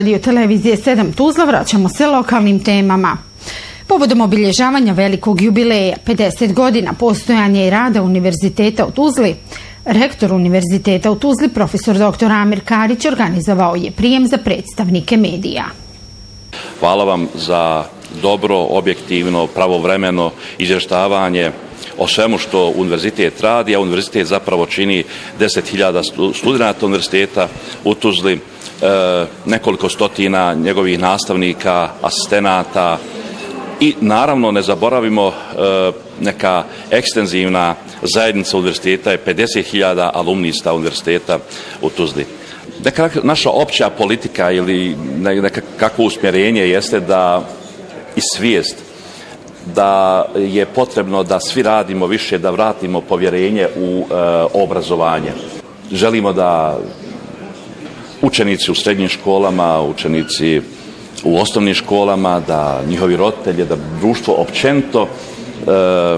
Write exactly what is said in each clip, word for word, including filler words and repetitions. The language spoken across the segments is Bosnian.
Televizije sedam Tuzla vraćamo se lokalnim temama. Povodom obilježavanja velikog jubileja, pedeset godina postojanja i rada Univerziteta u Tuzli, rektor Univerziteta u Tuzli, profesor doktor Amir Karić, organizovao je prijem za predstavnike medija. Hvala vam za dobro, objektivno, pravovremeno izvještavanje o svemu što univerzitet radi, a univerzitet zapravo čini deset hiljada studenata univerziteta u Tuzli, nekoliko stotina njegovih nastavnika, asistenata i naravno ne zaboravimo neka ekstenzivna zajednica univerziteta je pedeset hiljada alumnista univerziteta u Tuzli. Neka naša opća politika ili nekakvo usmjerenje jeste da i svijest da je potrebno da svi radimo više, da vratimo povjerenje u e, obrazovanje. Želimo da učenici u srednjim školama, učenici u osnovnim školama, da njihovi roditelji, da društvo općenito e,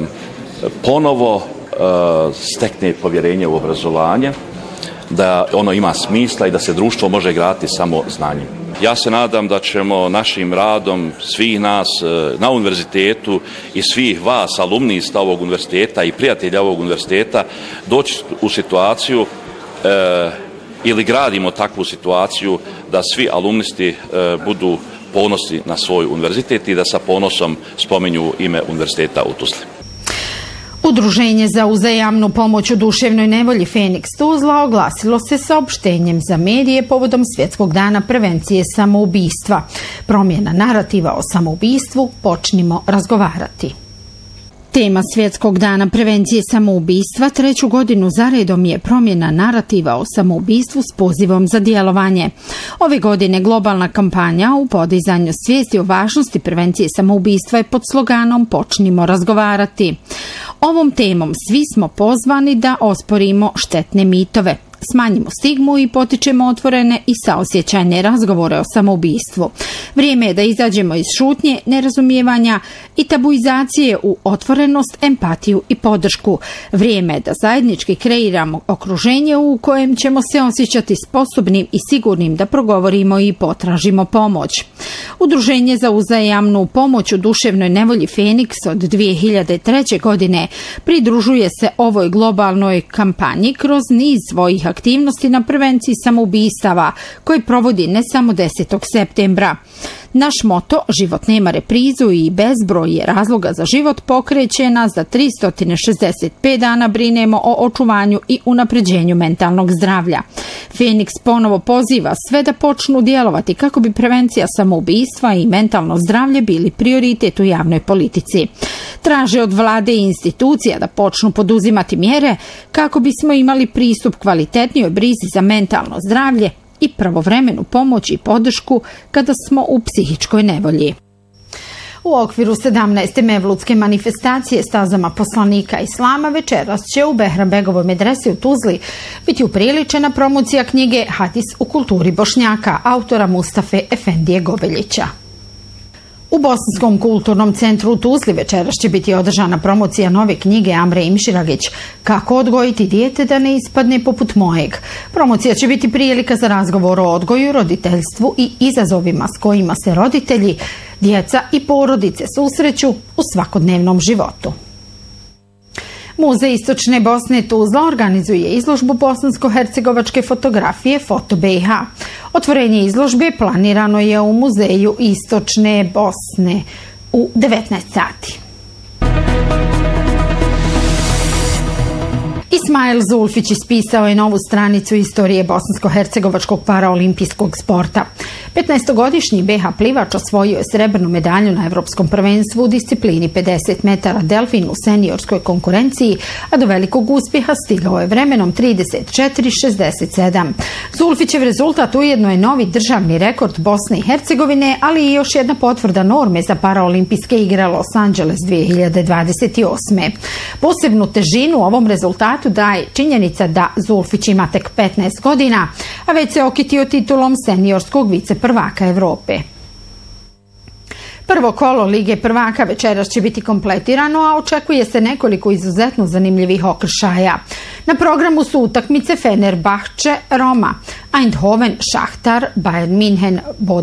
ponovo e, stekne povjerenje u obrazovanje, da ono ima smisla i da se društvo može graditi samo znanjem. Ja se nadam da ćemo našim radom svih nas na univerzitetu i svih vas, alumnista ovog univerziteta i prijatelja ovog univerziteta, doći u situaciju e, ili gradimo takvu situaciju da svi alumnisti e, budu ponosni na svoj univerzitet i da sa ponosom spominju ime Univerziteta u Tuzli. Udruženje za uzajamnu pomoć u duševnoj nevolji Feniks Tuzla oglasilo se saopštenjem za medije povodom Svjetskog dana prevencije samoubistva. Promjena narativa o samoubistvu, počnimo razgovarati. Tema Svjetskog dana prevencije samoubistva treću godinu zaredom je promjena narativa o samoubistvu s pozivom za djelovanje. Ove godine globalna kampanja u podizanju svijesti o važnosti prevencije samoubistva je pod sloganom Počnimo razgovarati. Ovom temom svi smo pozvani da osporimo štetne mitove, smanjimo stigmu i potičemo otvorene i saosjećajne razgovore o samoubistvu. Vrijeme je da izađemo iz šutnje, nerazumijevanja i tabuizacije u otvorenost, empatiju i podršku. Vrijeme je da zajednički kreiramo okruženje u kojem ćemo se osjećati sposobnim i sigurnim da progovorimo i potražimo pomoć. Udruženje za uzajamnu pomoć u duševnoj nevolji Feniks od dvije hiljade treće. godine pridružuje se ovoj globalnoj kampanji kroz niz svojih aktivnosti na prevenciji samoubistava koji provodi ne samo desetog septembra. Naš moto Život nema reprizu i bezbroj je razloga za život pokreće nas da tristo šezdeset pet dana brinemo o očuvanju i unapređenju mentalnog zdravlja. Feniks ponovo poziva sve da počnu djelovati kako bi prevencija samoubistva i mentalno zdravlje bili prioritet u javnoj politici. Traže od vlade i institucija da počnu poduzimati mjere kako bismo imali pristup kvalitetnijoj brizi za mentalno zdravlje i pravovremenu pomoć i podršku kada smo u psihičkoj nevolji. U okviru sedamnaeste mevludske manifestacije stazama poslanika Islama večeras će u Behrambegovoj medresi u Tuzli biti upriličena promocija knjige Hadis u kulturi Bošnjaka autora Mustafe Efendije Gobeljića. U Bosanskom kulturnom centru u Tuzli večeras će biti održana promocija nove knjige Amre Imširagić Kako odgojiti dijete da ne ispadne poput mojeg. Promocija će biti prilika za razgovor o odgoju, roditeljstvu i izazovima s kojima se roditelji, djeca i porodice susreću u svakodnevnom životu. Muzej Istočne Bosne Tuzla organizuje izložbu bosansko-hercegovačke fotografije Foto B i H. Otvorenje izložbe planirano je u Muzeju Istočne Bosne u devetnaest sati. Ismail Zulfić ispisao je novu stranicu istorije bosansko-hercegovačkog paraolimpijskog sporta. petnaestogodišnji B H plivač osvojio je srebrnu medalju na Evropskom prvenstvu u disciplini pedeset metara delfin u seniorskoj konkurenciji, a do velikog uspjeha stigao je vremenom trideset četiri šezdeset sedam. Zulfićev rezultat ujedno je novi državni rekord Bosne i Hercegovine, ali i još jedna potvrda norme za paraolimpijske igre Los Angeles dvije hiljade dvadeset osme. Posebnu težinu ovom rezultatu daje činjenica da Zulfić ima tek petnaest godina, a već se okitio titulom seniorskog viceprvaka Evrope. Prvo kolo Lige prvaka večeras će biti kompletirano, a očekuje se nekoliko izuzetno zanimljivih okršaja. Na programu su utakmice Fenerbahče, Roma, Eindhoven, Šahtar, Bayern München,